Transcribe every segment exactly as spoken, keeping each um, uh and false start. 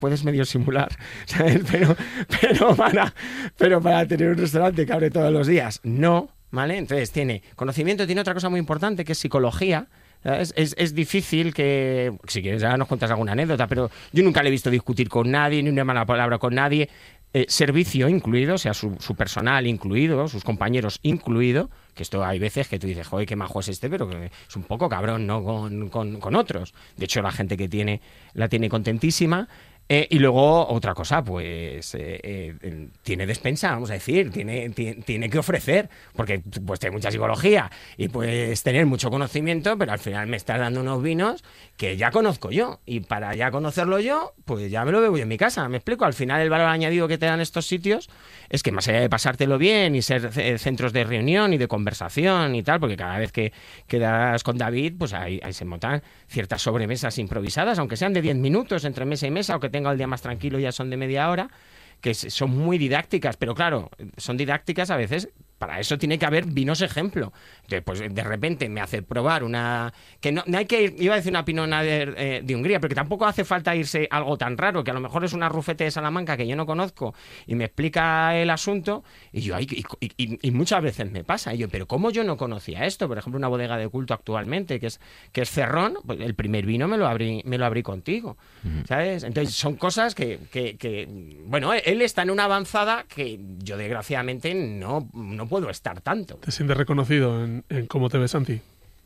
puedes medio simular, ¿sabes? Pero, pero, para, pero para tener un restaurante que abre todos los días, no, ¿vale? Entonces tiene conocimiento, tiene otra cosa muy importante que es psicología. Es, es, es difícil que, si quieres ya nos cuentas alguna anécdota, pero yo nunca le he visto discutir con nadie, ni una mala palabra con nadie. Eh, servicio incluido, o sea, su, su personal incluido, sus compañeros incluido, que esto hay veces que tú dices, joder, qué majo es este, pero que es un poco cabrón, ¿no? Con, con, con otros. De hecho, la gente que tiene, la tiene contentísima. Eh, y luego, otra cosa, pues eh, eh, tiene despensa, vamos a decir, tiene, tiene, tiene que ofrecer, porque pues tiene mucha psicología y puedes tener mucho conocimiento, pero al final me estás dando unos vinos que ya conozco yo, y para ya conocerlo yo, pues ya me lo bebo yo en mi casa, ¿me explico? Al final el valor añadido que te dan estos sitios es que más allá de pasártelo bien y ser centros de reunión y de conversación y tal, porque cada vez que quedas con David, pues ahí, ahí se montan ciertas sobremesas improvisadas, aunque sean de diez minutos entre mesa y mesa, o que tenga el día más tranquilo ya son de media hora, que son muy didácticas, pero claro, son didácticas a veces, para eso tiene que haber vinos ejemplo. Entonces, pues de repente me hace probar una... que no, no hay que ir, iba a decir una Pinot Noir eh, de Hungría, pero que tampoco hace falta irse algo tan raro, que a lo mejor es una Rufete de Salamanca que yo no conozco y me explica el asunto, y yo, y, y, y, y muchas veces me pasa, y yo, pero ¿cómo yo no conocía esto? Por ejemplo, una bodega de culto actualmente, que es, que es Cerrón, pues el primer vino me lo abrí, me lo abrí contigo, uh-huh. ¿Sabes? Entonces, son cosas que, que, que, bueno, él está en una avanzada que yo desgraciadamente no, no puedo estar tanto. ¿Te sientes reconocido en, en cómo te ves, Santi?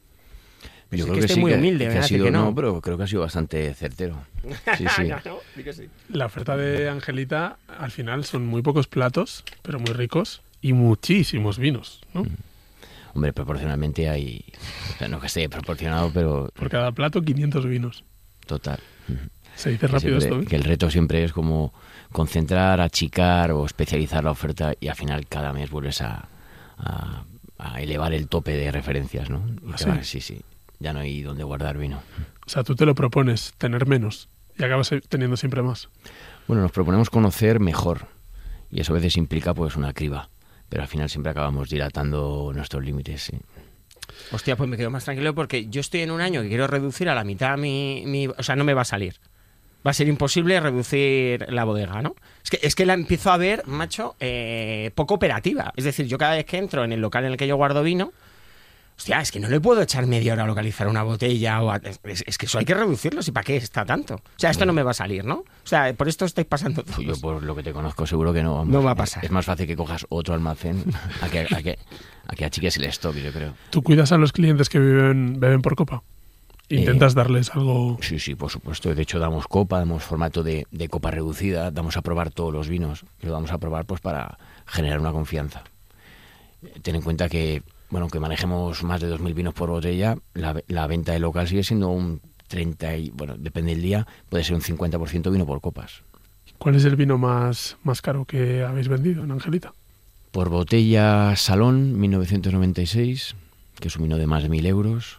Pues yo es creo que, que estoy sí, muy que, humilde, que ha sido, que no. no, pero creo que ha sido bastante certero. Sí, sí. no, no, digo sí. La oferta de Angelita, al final, son muy pocos platos, pero muy ricos, y muchísimos vinos, ¿no? Mm. Hombre, proporcionalmente hay... O sea, no que esté proporcionado, pero... Por cada plato, quinientos vinos. Total. Se dice que rápido siempre, esto, ¿eh? Que el reto siempre es como concentrar, achicar o especializar la oferta, y al final cada mes vuelves a, a, a elevar el tope de referencias, ¿no? Y ¿Ah, te sí? vas, sí, sí. Ya no hay dónde guardar vino. O sea, tú te lo propones, tener menos, y acabas teniendo siempre más. Bueno, nos proponemos conocer mejor, y eso a veces implica pues una criba, pero al final siempre acabamos dilatando nuestros límites, sí. Hostia, pues me quedo más tranquilo porque yo estoy en un año que quiero reducir a la mitad mi... mi o sea, no me va a salir. Va a ser imposible reducir la bodega, ¿no? Es que, es que la empiezo a ver, macho, eh, poco operativa. Es decir, yo cada vez que entro en el local en el que yo guardo vino, hostia, es que no le puedo echar media hora a localizar una botella. O a, es, es que eso hay que reducirlo, ¿y para qué está tanto? O sea, esto no me va a salir, ¿no? O sea, por esto estáis pasando todos. Yo por lo que te conozco seguro que no. Vamos. No va a pasar. Es más fácil que cojas otro almacén a que, a que, a que achiques el stock, yo creo. ¿Tú cuidas a los clientes que viven, beben por copa? ¿Intentas eh, darles algo? Sí, sí, por supuesto. De hecho, damos copa, damos formato de, de copa reducida, damos a probar todos los vinos. Y lo damos a probar pues para generar una confianza. Ten en cuenta que, bueno, que manejemos más de dos mil vinos por botella, la, la venta del local sigue siendo un treinta y, bueno, depende del día, puede ser un cincuenta por ciento vino por copas. ¿Cuál es el vino más, más caro que habéis vendido en Angelita? Por botella Salón, mil novecientos noventa y seis, que es un vino de más de mil euros.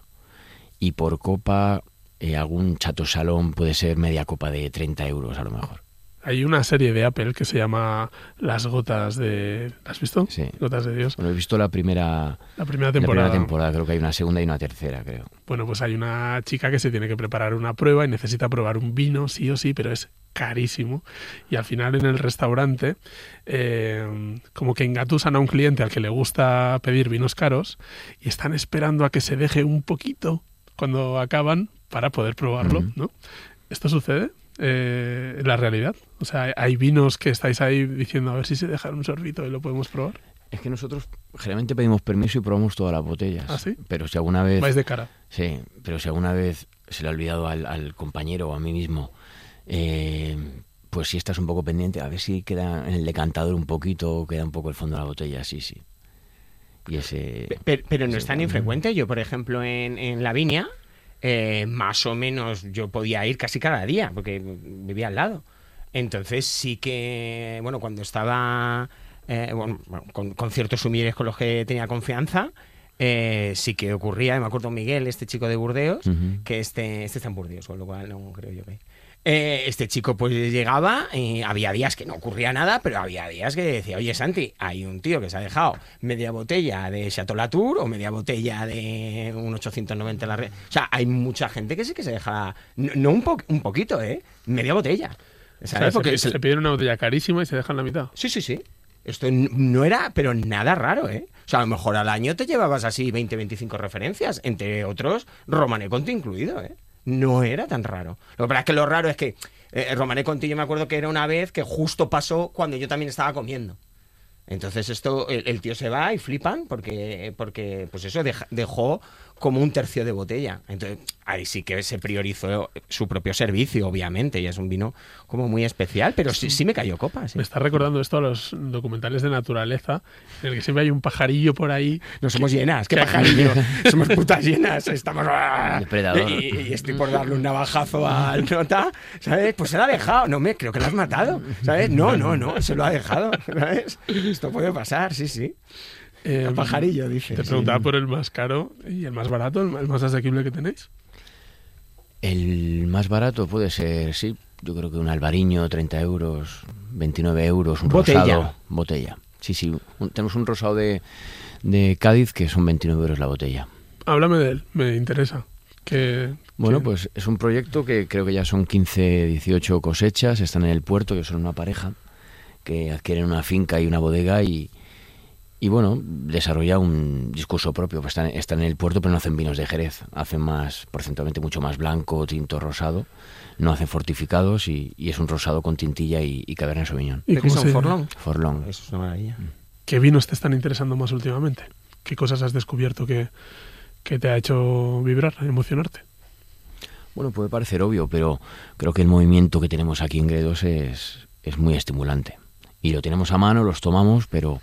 Y por copa, eh, algún Chateau Salón puede ser media copa de treinta euros a lo mejor. Hay una serie de Apple que se llama Las Gotas de... ¿La has visto? Sí. Gotas de Dios. Bueno, he visto la primera, la primera temporada. La primera temporada, creo que hay una segunda y una tercera, creo. Bueno, pues hay una chica que se tiene que preparar una prueba y necesita probar un vino, sí o sí, pero es carísimo. Y al final en el restaurante, eh, como que engatusan a un cliente al que le gusta pedir vinos caros y están esperando a que se deje un poquito cuando acaban para poder probarlo, uh-huh. ¿no? ¿Esto sucede eh, en la realidad? O sea, ¿hay vinos que estáis ahí diciendo a ver si se dejan un sorbito y lo podemos probar? Es que nosotros generalmente pedimos permiso y probamos todas las botellas. ¿Ah, sí? Pero si alguna vez... ¿Vais de cara? Sí, pero si alguna vez se le ha olvidado al, al compañero o a mí mismo, eh, pues si estás un poco pendiente, a ver si queda en el decantador un poquito, queda un poco el fondo de la botella, sí, sí. Y ese, pero, pero no ese es tan bueno. infrecuente. Yo, por ejemplo, en, en La Viña, eh, más o menos yo podía ir casi cada día, porque vivía al lado. Entonces sí que, bueno, cuando estaba eh, bueno, con, con ciertos sumilleres con los que tenía confianza, eh, sí que ocurría. Me acuerdo Miguel, este chico de Burdeos, uh-huh. que este, este está en Burdeos, con lo cual no creo yo que... Eh, este chico pues llegaba y había días que no ocurría nada, pero había días que decía, oye Santi, hay un tío que se ha dejado media botella de Chateau Latour o media botella de un ochocientos noventa la red. O sea, hay mucha gente que sí que se deja, no, no un, po- un poquito, ¿eh? Media botella. O sea, Porque se, se piden una botella carísima y se dejan la mitad. Sí, sí, sí. Esto no era, pero nada raro, ¿eh? O sea, a lo mejor al año te llevabas así veinte, veinticinco referencias, entre otros Romanè Conti incluido, ¿eh? No era tan raro. Lo que pasa es que lo raro es que eh, Romanè Conti, yo me acuerdo que era una vez que justo pasó cuando yo también estaba comiendo. Entonces esto, el, el tío se va y flipan porque, porque pues eso, dej, dejó como un tercio de botella. Entonces ahí sí que se priorizó su propio servicio, obviamente, y es un vino como muy especial, pero sí, sí me cayó copa. Sí. Me está recordando esto a los documentales de naturaleza, en el que siempre hay un pajarillo por ahí. No somos llenas, ¿qué pajarillo? Somos putas llenas, estamos... Depredador. Y, y estoy por darle un navajazo al nota, ¿sabes? Pues se lo ha dejado. No, me creo que lo has matado, ¿sabes? No, no, no, se lo ha dejado, ¿sabes? Esto puede pasar, sí, sí. Eh, el pajarillo, dice. Te preguntaba sí. por el más caro y el más barato, el más asequible que tenéis. El más barato puede ser, sí, yo creo que un albariño, treinta euros, veintinueve euros, un botella. Rosado. Botella. Sí, sí, un, tenemos un rosado de, de Cádiz que son veintinueve euros la botella. Háblame de él, me interesa. Que, bueno, que... pues es un proyecto que creo que ya son quince, dieciocho cosechas, están en el puerto, que son una pareja que adquieren una finca y una bodega y Y bueno, desarrolla un discurso propio. Pues están, están en el puerto, pero no hacen vinos de Jerez. Hacen más, porcentualmente mucho más blanco, tinto, rosado. No hacen fortificados y, y es un rosado con tintilla y, y Cabernet Sauvignon. ¿Y qué son? ¿Forlón? Forlón. Eso es una maravilla. ¿Qué vinos te están interesando más últimamente? ¿Qué cosas has descubierto que, que te ha hecho vibrar, emocionarte? Bueno, puede parecer obvio, pero creo que el movimiento que tenemos aquí en Gredos es, es muy estimulante. Y lo tenemos a mano, los tomamos, pero...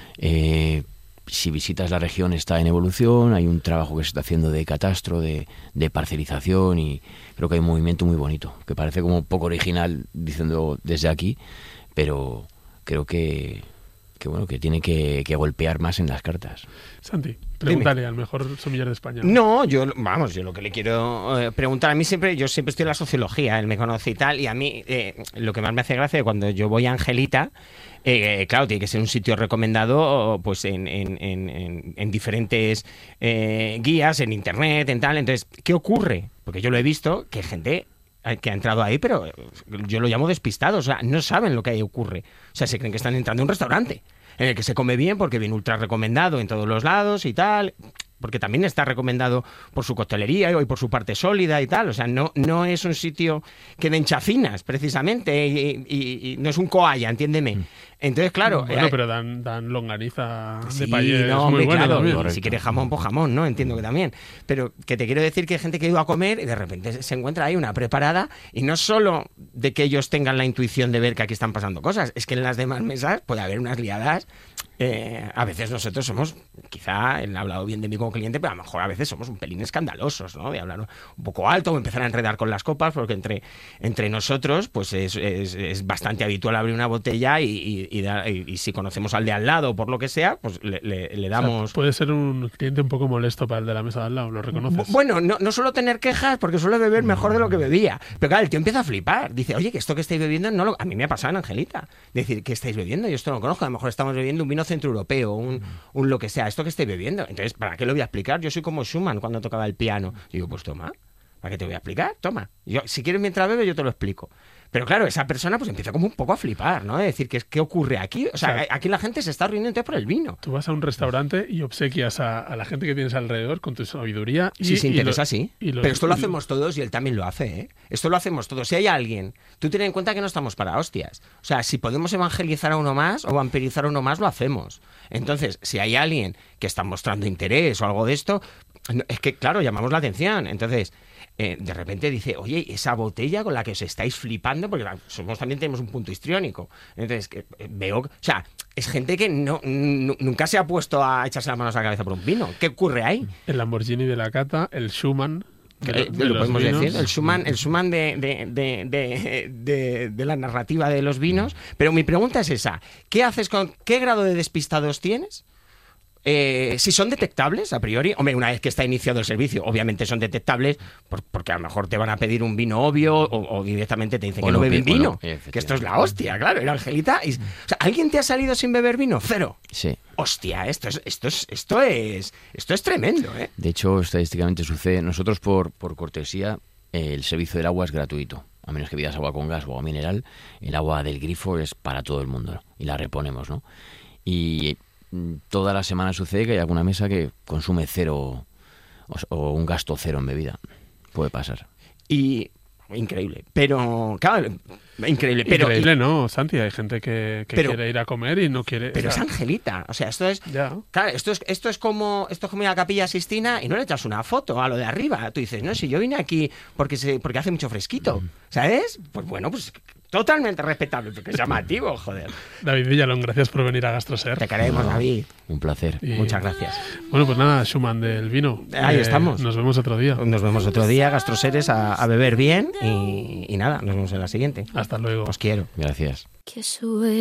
Eh, si visitas la región está en evolución, hay un trabajo que se está haciendo de catastro, de, de parcelización y creo que hay un movimiento muy bonito, que parece como poco original diciendo desde aquí, pero creo que, que bueno, que tiene que, que golpear más en las cartas. Santi, pregúntale al mejor sommelier de España. No, yo, vamos, yo lo que le quiero eh, preguntar, a mí siempre, yo siempre estoy en la sociología, él me conoce y tal, y a mí eh, lo que más me hace gracia es cuando yo voy a Angelita, Eh, claro, tiene que ser un sitio recomendado pues en, en, en, en diferentes eh, guías, en internet, en tal. Entonces, ¿qué ocurre? Porque yo lo he visto, que hay gente que ha entrado ahí, pero yo lo llamo despistados, o sea, no saben lo que ahí ocurre. O sea, se creen que están entrando a un restaurante en el que se come bien porque viene ultra recomendado en todos los lados y tal, porque también está recomendado por su coctelería y por su parte sólida y tal. O sea, no, no es un sitio que den chacinas, precisamente, y, y, y no es un coalla, entiéndeme. Entonces, claro... Bueno, eh, pero dan, dan longaniza de sí, país no, muy buena claro, también. Si quieres jamón, pues jamón, ¿no? Entiendo que también. Pero que te quiero decir que hay gente que ha ido a comer y de repente se encuentra ahí una preparada y no solo de que ellos tengan la intuición de ver que aquí están pasando cosas, es que en las demás mesas puede haber unas liadas. Eh, a veces nosotros somos, quizá he hablado bien de mí como cliente, pero a lo mejor a veces somos un pelín escandalosos, ¿no? De hablar un poco alto o empezar a enredar con las copas, porque entre, entre nosotros pues es, es, es bastante habitual abrir una botella y, y, y, da, y, y si conocemos al de al lado por lo que sea, pues le, le, le damos... O sea, puede ser un cliente un poco molesto para el de la mesa de al lado, ¿lo reconoces? Bueno, no, no suelo tener quejas porque suelo beber mejor de lo que bebía, pero claro, el tío empieza a flipar, dice, oye, que esto que estáis bebiendo no lo... A mí me ha pasado en Angelita, decir, ¿qué estáis bebiendo? Yo esto no lo conozco, a lo mejor estamos bebiendo un vino centroeuropeo, un, un lo que sea, esto que estáis bebiendo. Entonces, ¿para qué lo voy a explicar? Yo soy como Schumann cuando tocaba el piano. Y digo, pues toma, ¿para qué te voy a explicar? Toma. Yo, si quieres mientras bebes, yo te lo explico. Pero claro, esa persona pues empieza como un poco a flipar, ¿no? Es decir, ¿qué, qué ocurre aquí? O sea, o sea, aquí la gente se está riendo entonces por el vino. Tú vas a un restaurante y obsequias a, a la gente que tienes alrededor con tu sabiduría. Y, si se interesa, y lo, sí. Y lo, Pero esto lo y hacemos todos y él también lo hace, ¿eh? Esto lo hacemos todos. Si hay alguien, tú ten en cuenta que no estamos para hostias. O sea, si podemos evangelizar a uno más o vampirizar a uno más, lo hacemos. Entonces, si hay alguien que está mostrando interés o algo de esto, es que, claro, llamamos la atención. Entonces... Eh, de repente dice, oye, esa botella con la que os estáis flipando, porque somos también tenemos un punto histriónico. Entonces, que, eh, veo, o sea, es gente que no, n- nunca se ha puesto a echarse las manos a la cabeza por un vino. ¿Qué ocurre ahí? El Lamborghini de la cata, el Schumann. De, Eh, de lo los podemos vinos. decir, el Schumann, el Schumann de, de, de, de, de, de la narrativa de los vinos. Pero mi pregunta es esa, ¿qué haces con, qué grado de despistados tienes? Eh, si son detectables a priori, hombre, una vez que está iniciado el servicio, obviamente son detectables por, porque a lo mejor te van a pedir un vino obvio o, o directamente te dicen o que no, no beben que, vino, no, que esto es la hostia, claro, era Angelita. Y, o sea, ¿alguien te ha salido sin beber vino? Cero. Sí. Hostia, esto es, esto es, esto es, esto es tremendo, ¿eh? De hecho, estadísticamente sucede. Nosotros por, por cortesía, eh, el servicio del agua es gratuito. a menos que pidas agua con gas o agua mineral, el agua del grifo es para todo el mundo, ¿no? Y la reponemos, ¿no? Y toda la semana sucede que hay alguna mesa que consume cero o, o un gasto cero en bebida. Puede pasar. Y increíble, pero claro, increíble, pero increíble, ¿no, Santi? Hay gente que, que pero, quiere ir a comer y no quiere. Pero o sea, es Angelita, o sea, esto es, ya. claro, esto es, esto es como, esto es como ir a la Capilla Sixtina y no le echas una foto a lo de arriba. Tú dices, no, si yo vine aquí porque se, porque hace mucho fresquito, ¿sabes? Pues bueno, pues totalmente respetable, porque es llamativo, joder. David Villalón, gracias por venir a GastroSer. Te queremos, David. Un placer. Y, muchas gracias. Bueno, pues nada, Schumann del vino. Ahí eh, estamos. Nos vemos otro día. Nos vemos otro día, GastroSeres, a, a beber bien y, y nada, nos vemos en la siguiente. Hasta luego. Os quiero. Gracias. Que sube